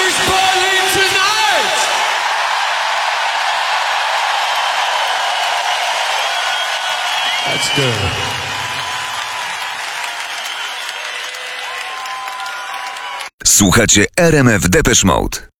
Who's Berlin tonight? That's good. Słuchacie RMF Depeche Mode.